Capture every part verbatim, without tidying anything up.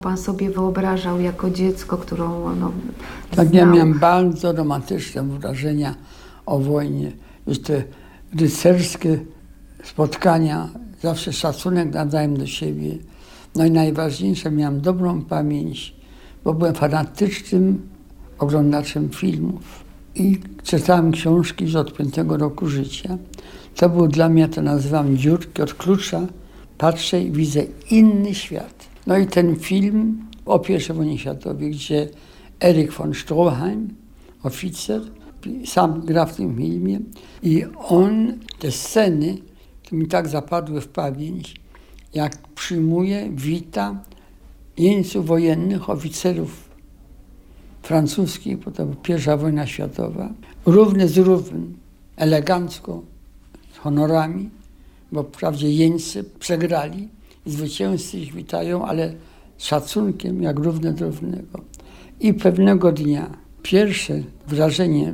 Pan sobie wyobrażał jako dziecko, którą no, Tak, znał. ja miałem bardzo romantyczne wrażenia o wojnie. Już te rycerskie spotkania, zawsze szacunek nadałem do siebie. No i najważniejsze, miałem dobrą pamięć, bo byłem fanatycznym oglądaczem filmów i czytałem książki już od piątego roku życia. To był dla mnie, to nazywam dziurki od klucza. Patrzę i widzę inny świat. No i ten film o pierwszej wojnie światowej, gdzie Erich von Stroheim, oficer, sam gra w tym filmie i on, te sceny, to mi tak zapadły w pamięć, jak przyjmuje, wita jeńców wojennych, oficerów francuskich, bo to była pierwsza wojna światowa, równy z równym, elegancko, z honorami, bo wprawdzie jeńcy przegrali i zwycięzcy ich witają, ale z szacunkiem, jak równy do równego. I pewnego dnia pierwsze wrażenie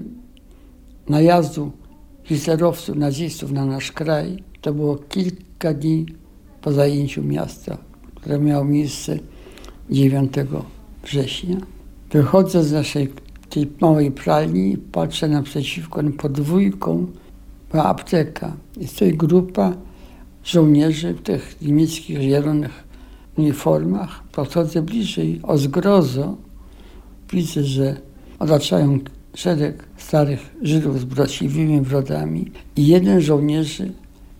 najazdu hitlerowców, nazistów na nasz kraj, to było kilka dni po zajęciu miasta, które miało miejsce dziewiątego września. Wychodzę z naszej tej małej pralni, patrzę naprzeciwko na podwójką, była apteka. Jest tutaj grupa żołnierzy w tych niemieckich zielonych uniformach. Podchodzę bliżej, o zgrozo widzę, że otaczają szereg starych Żydów z brociwymi brodami i jeden z żołnierzy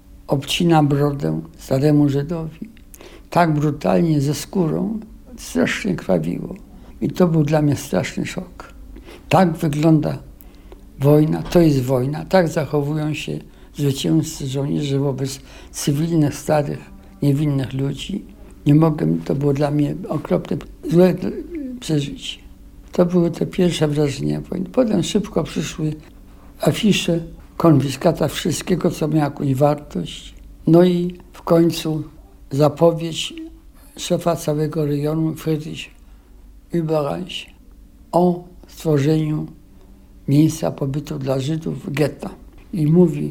obcina brodę staremu Żydowi. Tak brutalnie ze skórą, strasznie krwawiło. I to był dla mnie straszny szok. Tak wygląda wojna, to jest wojna, tak zachowują się zwycięzcy żołnierze wobec cywilnych, starych, niewinnych ludzi. Nie mogłem, to było dla mnie okropne, złe przeżycie. To były te pierwsze wrażenia wojny. Potem szybko przyszły afisze, konfiskata wszystkiego, co miało jakąś wartość. No i w końcu zapowiedź szefa całego rejonu, Friedrich Überreich, o stworzeniu miejsca pobytu dla Żydów w getta. I mówi,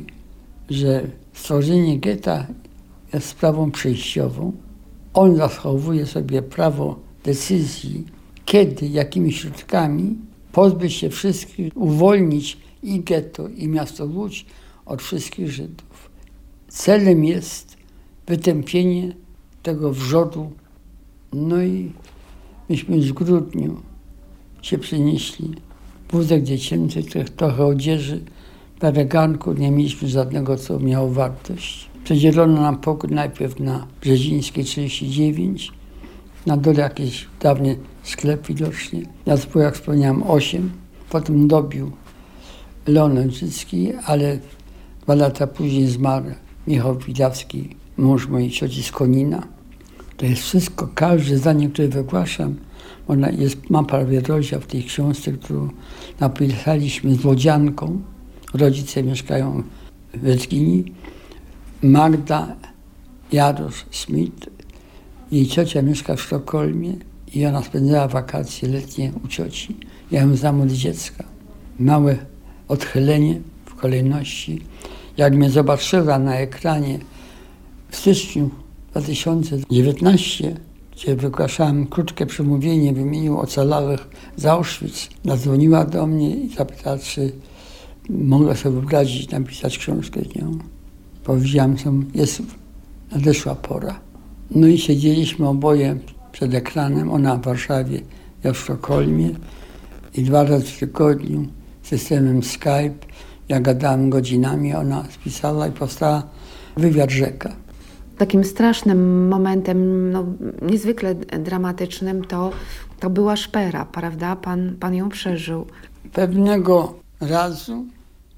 że stworzenie getta jest sprawą przejściową. On zachowuje sobie prawo decyzji, kiedy, jakimi środkami pozbyć się wszystkich, uwolnić i getto, i miasto Łódź od wszystkich Żydów. Celem jest wytępienie tego wrzodu. No i myśmy już w grudniu się przenieśli. Wózek dziecięcy, trochę odzieży, parę garnków, nie mieliśmy żadnego, co miało wartość. Przedzielono nam pokój najpierw na Brzezińskiej trzydzieści dziewięć, na dole jakiś dawny sklep widocznie. Ja było, jak wspomniałem, osiem. Potem dobił Leon Lęczycki, ale dwa lata później zmarł Michał Widawski, mąż mojej cioci z Konina. To jest wszystko, każde zdanie, które wygłaszam, ona jest, mam prawie rozdział w tej książce, którą napisaliśmy z Łodzianką. Rodzice mieszkają w Edgini. Magda Jarosz Smith, jej ciocia mieszka w Sztokholmie i ona spędzała wakacje letnie u cioci. Ja ją znam od dziecka. Małe odchylenie w kolejności. Jak mnie zobaczyła na ekranie w styczniu dwa tysiące dziewiętnastego, gdzie wygłaszałem krótkie przemówienie w imieniu ocalałych z Auschwitz, zadzwoniła do mnie i zapytała, czy mogę sobie wyobrazić napisać książkę z nią. Powiedziałem, że jest, nadeszła pora. No i siedzieliśmy oboje przed ekranem, ona w Warszawie, ja w Sztokholmie i dwa razy w tygodniu systemem Skype, ja gadałem godzinami, ona spisała i powstała wywiad Rzeka. Takim strasznym momentem, no, niezwykle dramatycznym to, to była szpera, prawda? Pan, pan ją przeżył. Pewnego razu,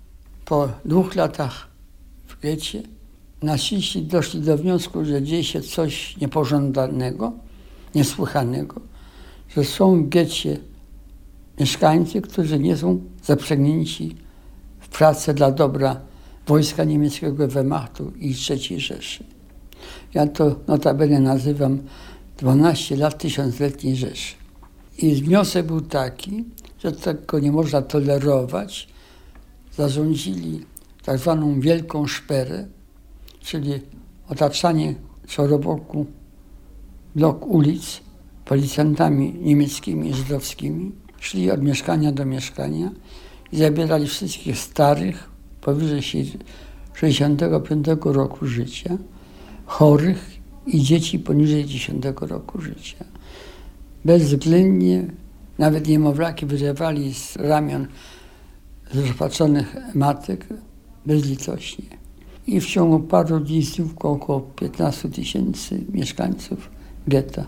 po dwóch latach w getcie, naziści doszli do wniosku, że dzieje się coś niepożądanego, niesłychanego, że są w getcie mieszkańcy, którzy nie są zaprzęgnięci w pracę dla dobra wojska niemieckiego Wehrmachtu i trzeciej Rzeszy. Ja to notabene nazywam dwanaście lat tysiącletniej Rzeszy. I wniosek był taki, że tego nie można tolerować. Zarządzili tak zwaną wielką szperę, czyli otaczanie co roku blok ulic policjantami niemieckimi i żydowskimi. Szli od mieszkania do mieszkania i zabierali wszystkich starych powyżej sześćdziesiątego piątego roku życia, chorych i dzieci poniżej dziesiątego roku życia. Bezwzględnie, nawet niemowlaki wyrywali z ramion zrozpaczonych matek bezlitośnie. I w ciągu paru dni znikło około piętnastu tysięcy mieszkańców getta.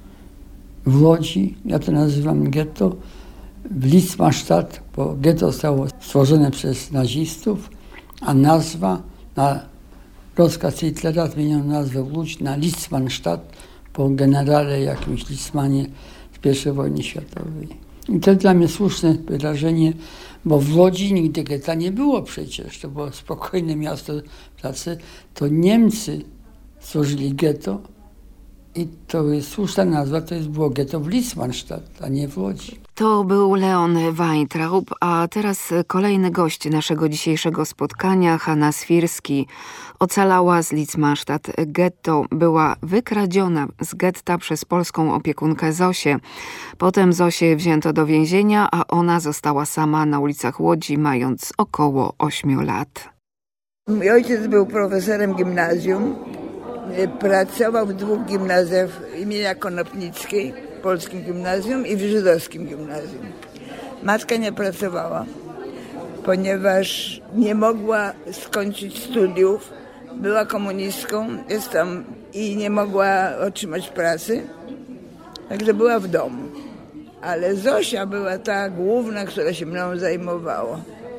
W Łodzi, ja to nazywam getto, w Litzmannstadt, bo getto zostało stworzone przez nazistów, a nazwa na rozkaz Hitlera zmieniono nazwę Łódź na Litzmannstadt po generale jakimś Litzmanie z pierwszej wojny światowej. I to dla mnie słuszne wyrażenie, bo w Łodzi nigdy getta nie było przecież. To było spokojne miasto pracy. To Niemcy stworzyli getto i to jest słuszna nazwa, to jest było getto w Litzmannstadt, a nie w Łodzi. To był Leon Weintraub, a teraz kolejny gość naszego dzisiejszego spotkania, Hanna Swirski. Ocalała z Litzmannstadt getto, była wykradziona z getta przez polską opiekunkę Zosię. Potem Zosię wzięto do więzienia, a ona została sama na ulicach Łodzi, mając około ośmiu lat. Mój ojciec był profesorem gimnazjum. Pracował w dwóch gimnazjach imienia Konopnickiej, w polskim gimnazjum i w żydowskim gimnazjum. Matka nie pracowała, ponieważ nie mogła skończyć studiów. Była komunistką, jest tam i nie mogła otrzymać pracy, także była w domu. Ale Zosia była ta główna, która się mną zajmowała.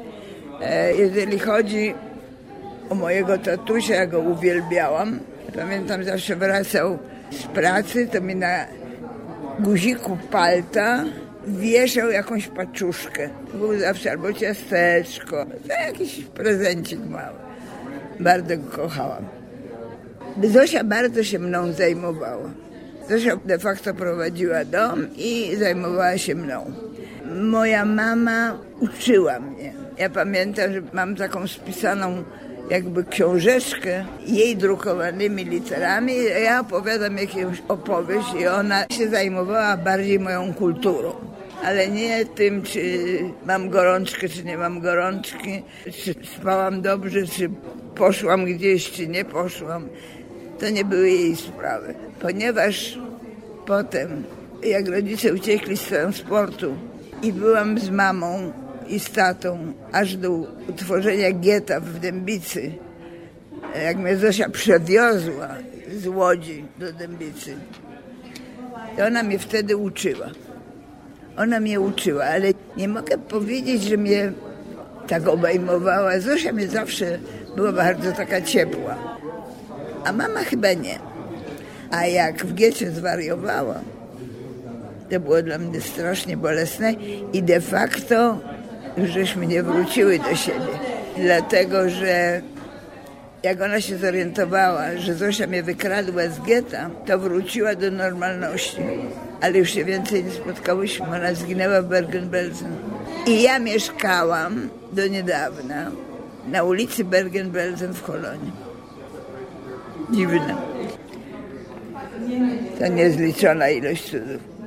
Jeżeli chodzi o mojego tatusia, ja go uwielbiałam. Pamiętam, zawsze wracał z pracy, to mi na guziku palta wieszał jakąś paczuszkę. To był zawsze albo ciasteczko, to jakiś prezencik mały. Bardzo go kochałam. Zosia bardzo się mną zajmowała. Zosia de facto prowadziła dom i zajmowała się mną. Moja mama uczyła mnie. Ja pamiętam, że mam taką spisaną jakby książeczkę jej drukowanymi literami. Ja opowiadam jakąś opowieść i ona się zajmowała bardziej moją kulturą. Ale nie tym, czy mam gorączkę, czy nie mam gorączki, czy spałam dobrze, czy poszłam gdzieś, czy nie poszłam. To nie były jej sprawy. Ponieważ potem, jak rodzice uciekli z transportu i byłam z mamą i z tatą aż do utworzenia getta w Dębicy, jak mnie Zosia przewiozła z Łodzi do Dębicy, to ona mnie wtedy uczyła. Ona mnie uczyła, ale nie mogę powiedzieć, że mnie tak obejmowała. Zosia mnie zawsze była bardzo taka ciepła, a mama chyba nie. A jak w getcie zwariowała, to było dla mnie strasznie bolesne i de facto żeśmy nie wróciły do siebie. Dlatego, że jak ona się zorientowała, że Zosia mnie wykradła z getta, to wróciła do normalności. Ale już się więcej nie spotkałyśmy. Ona zginęła w Bergen-Belsen. I ja mieszkałam do niedawna na ulicy Bergen-Belsen w Kolonii. Dziwne. To niezliczona ilość cudów.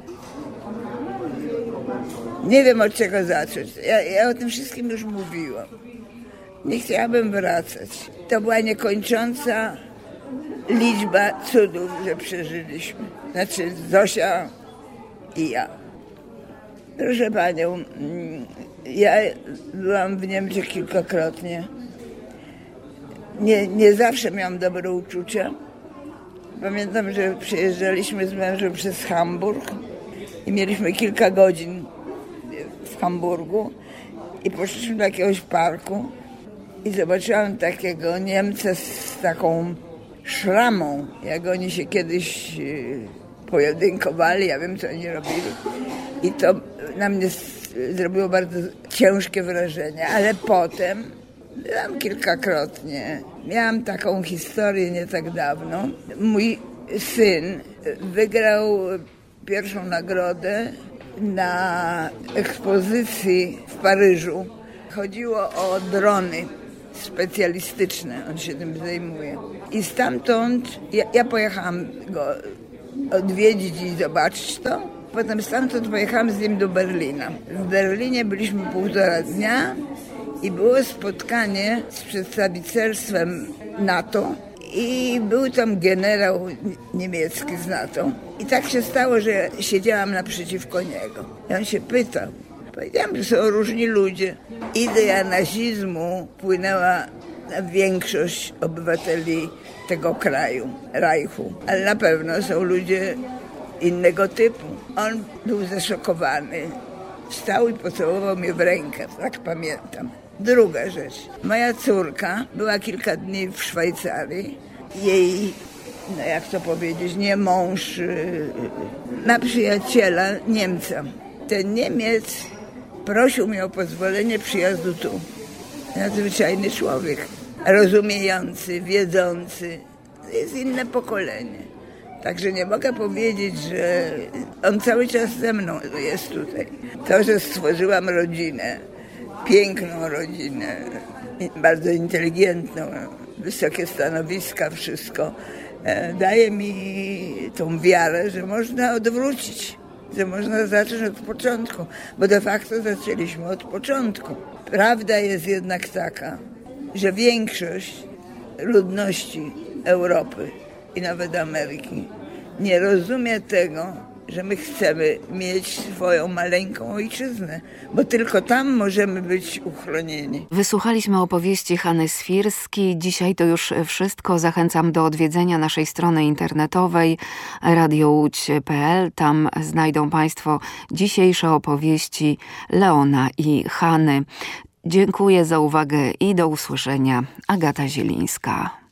Nie wiem, od czego zacząć. Ja, ja o tym wszystkim już mówiłam. Nie chciałabym wracać. To była niekończąca liczba cudów, że przeżyliśmy. Znaczy Zosia i ja. Proszę panią, ja byłam w Niemczech kilkakrotnie. Nie, nie zawsze miałam dobre uczucia. Pamiętam, że przyjeżdżaliśmy z mężem przez Hamburg i mieliśmy kilka godzin w Hamburgu i poszliśmy do jakiegoś parku i zobaczyłam takiego Niemca z taką szramą, jak oni się kiedyś pojedynkowali, ja wiem, co oni robili. I to na mnie zrobiło bardzo ciężkie wrażenie, ale potem byłam kilkakrotnie. Miałam taką historię nie tak dawno. Mój syn wygrał pierwszą nagrodę na ekspozycji w Paryżu. Chodziło o drony specjalistyczne, on się tym zajmuje. I stamtąd ja, ja pojechałam go odwiedzić i zobaczyć to. Potem stamtąd pojechałam z nim do Berlina. W Berlinie byliśmy półtora dnia i było spotkanie z przedstawicielstwem NATO i był tam generał niemiecki z NATO. I tak się stało, że siedziałam naprzeciwko niego. I on się pytał. Powiedziałam, że są różni ludzie. Idea nazizmu płynęła na większość obywateli tego kraju, Reichu. Ale na pewno są ludzie innego typu. On był zaszokowany. Wstał i pocałował mnie w rękę, tak pamiętam. Druga rzecz. Moja córka była kilka dni w Szwajcarii. Jej, no jak to powiedzieć, nie mąż, ma przyjaciela Niemca. Ten Niemiec prosił mnie o pozwolenie przyjazdu tu. Nadzwyczajny człowiek, rozumiejący, wiedzący. To jest inne pokolenie. Także nie mogę powiedzieć, że on cały czas ze mną jest tutaj. To, że stworzyłam rodzinę, piękną rodzinę, bardzo inteligentną, wysokie stanowiska, wszystko, daje mi tą wiarę, że można odwrócić, że można zacząć od początku, bo de facto zaczęliśmy od początku. Prawda jest jednak taka, że większość ludności Europy i nawet Ameryki nie rozumie tego, że my chcemy mieć swoją maleńką ojczyznę, bo tylko tam możemy być uchronieni. Wysłuchaliśmy opowieści Hanny Swirskiej. Dzisiaj to już wszystko. Zachęcam do odwiedzenia naszej strony internetowej radio łódź kropka pe el. Tam znajdą Państwo dzisiejsze opowieści Leona i Hanny. Dziękuję za uwagę i do usłyszenia. Agata Zielińska.